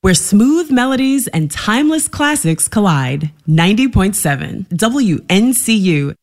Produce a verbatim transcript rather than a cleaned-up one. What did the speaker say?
where smooth melodies and timeless classics collide. ninety point seven W N C U.